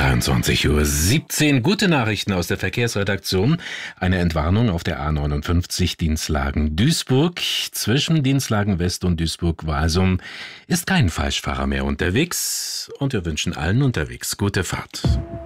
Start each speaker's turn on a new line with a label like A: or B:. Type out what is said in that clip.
A: 23:17 Uhr. Gute Nachrichten aus der Verkehrsredaktion. Eine Entwarnung auf der A59 Dinslagen-Duisburg. Zwischen Dinslagen West und Duisburg-Walsum ist kein Falschfahrer mehr unterwegs. Und wir wünschen allen unterwegs gute Fahrt.